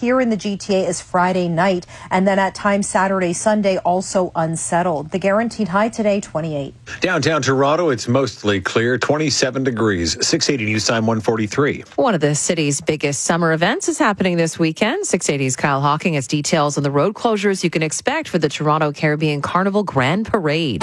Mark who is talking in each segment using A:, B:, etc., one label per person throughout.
A: here in the GTA is Friday night, and then at times Saturday, Sunday also unsettled. The guaranteed high today, 28.
B: Downtown Toronto, it's mostly clear, 27 degrees, 680 News Time 143.
C: One of the city's biggest summer events is happening this weekend. 680's Kyle Hawking has details on the road closures you can expect for the Toronto Caribbean Carnival Grand Parade.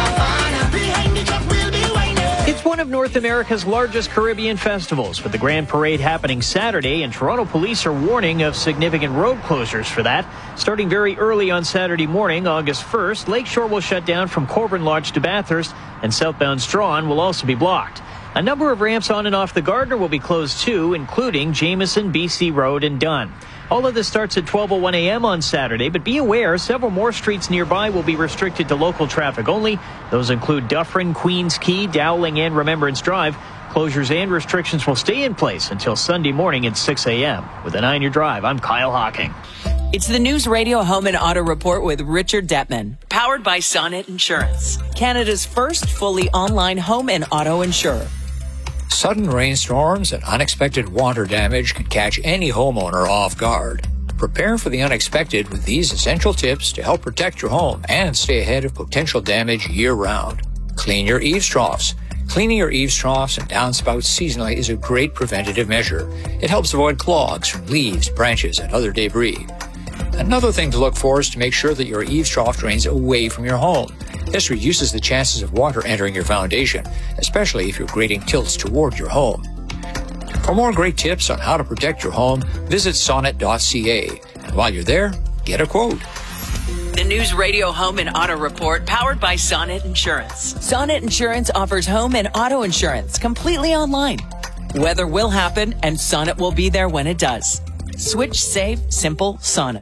D: It's one of North America's largest Caribbean festivals, with the Grand Parade happening Saturday, and Toronto police are warning of significant road closures for that. Starting very early on Saturday morning, August 1st, Lakeshore will shut down from Corbin Lodge to Bathurst, and southbound Strawn will also be blocked. A number of ramps on and off the Gardiner will be closed too, including Jameson, BC Road, and Dunn. All of this starts at 12:01 a.m. on Saturday, but be aware several more streets nearby will be restricted to local traffic only. Those include Dufferin, Queens Quay, Dowling, and Remembrance Drive. Closures and restrictions will stay in place until Sunday morning at 6 a.m. With an Eye on Your Drive, I'm Kyle Hawking.
E: It's the News Radio Home and Auto Report with Richard Detman, powered by Sonnet Insurance, Canada's first fully online home and auto insurer.
F: Sudden rainstorms and unexpected water damage can catch any homeowner off guard. Prepare for the unexpected with these essential tips to help protect your home and stay ahead of potential damage year-round. Clean your eaves troughs. Cleaning your eaves troughs and downspouts seasonally is a great preventative measure. It helps avoid clogs from leaves, branches, and other debris. Another thing to look for is to make sure that your eaves trough drains away from your home. This reduces the chances of water entering your foundation, especially if your grading tilts toward your home. For more great tips on how to protect your home, visit sonnet.ca. And while you're there, get a quote.
E: The News Radio Home and Auto Report, powered by Sonnet Insurance. Sonnet Insurance offers home and auto insurance completely online. Weather will happen, and Sonnet will be there when it does. Switch, save, simple, Sonnet.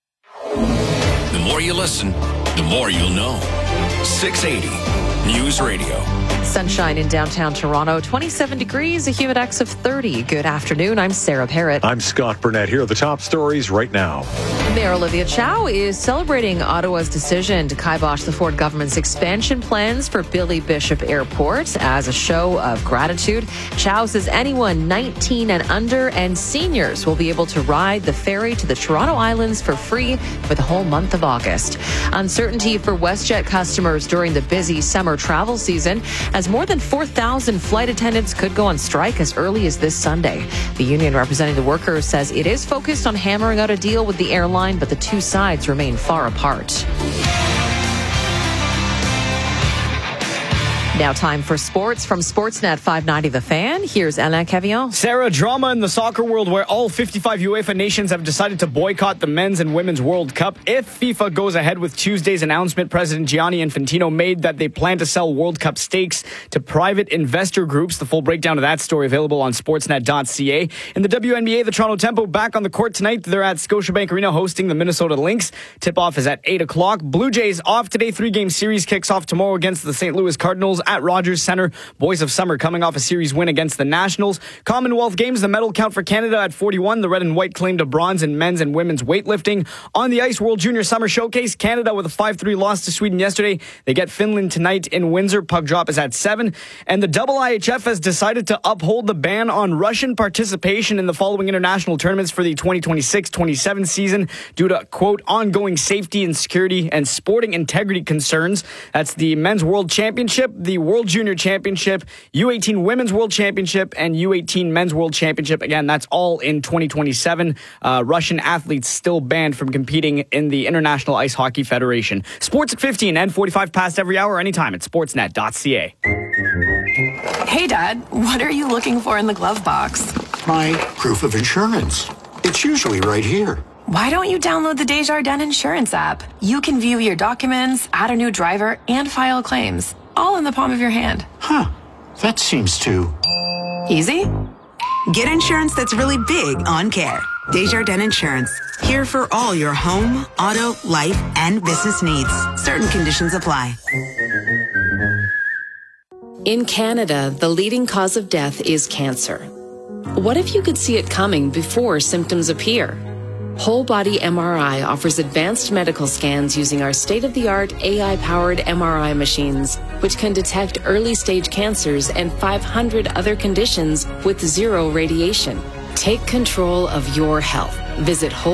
G: The more you listen, the more you'll know. 680 News Radio.
C: Sunshine in downtown Toronto, 27 degrees, a humid X of 30. Good afternoon. I'm Sarah Parrott.
B: I'm Scott Burnett. Here are the top stories right now.
C: Mayor Olivia Chow is celebrating Ottawa's decision to kibosh the Ford government's expansion plans for Billy Bishop Airport as a show of gratitude. Chow says anyone 19 and under and seniors will be able to ride the ferry to the Toronto Islands for free for the whole month of August. Uncertainty for WestJet customers during the busy summer travel season, as more than 4,000 flight attendants could go on strike as early as this Sunday. The union representing the workers says it is focused on hammering out a deal with the airline, but the two sides remain far apart. Now time for sports from Sportsnet 590 The Fan. Here's Alain Cavillon.
H: Sarah, drama in the soccer world where all 55 UEFA nations have decided to boycott the Men's and Women's World Cup. If FIFA goes ahead with Tuesday's announcement, President Gianni Infantino made that they plan to sell World Cup stakes to private investor groups. The full breakdown of that story available on sportsnet.ca. In the WNBA, the Toronto Tempo back on the court tonight. They're at Scotiabank Arena hosting the Minnesota Lynx. Tip-off is at 8 o'clock. Blue Jays off today. 3-game series kicks off tomorrow against the St. Louis Cardinals at Rogers Centre. Boys of Summer coming off a series win against the Nationals. Commonwealth Games, the medal count for Canada at 41. The red and white claimed a bronze in men's and women's weightlifting. On the ice, World Junior Summer Showcase. Canada with a 5-3 loss to Sweden yesterday. They get Finland tonight in Windsor. Puck drop is at 7. And the IIHF has decided to uphold the ban on Russian participation in the following international tournaments for the 2026-27 season due to, quote, ongoing safety and security and sporting integrity concerns. That's the Men's World Championship, the World Junior Championship, U18 Women's World Championship, and U18 Men's World Championship. Again, that's all in 2027. Russian athletes still banned from competing in the International Ice Hockey Federation. Sports at 15 and 45 past every hour, anytime at sportsnet.ca.
I: Hey, Dad, what are you looking for in the glove box?
J: My proof of insurance. It's usually right here.
I: Why don't you download the Desjardins Insurance app? You can view your documents, add a new driver, and file claims, all in the palm of your hand.
J: Huh. That seems too
I: easy.
K: Get insurance that's really big on care. Desjardins Insurance. Here for all your home, auto, life, and business needs. Certain conditions apply.
L: In Canada, the leading cause of death is cancer. What if you could see it coming before symptoms appear? Whole Body MRI offers advanced medical scans using our state-of-the-art AI-powered MRI machines, which can detect early-stage cancers and 500 other conditions with zero radiation. Take control of your health. Visit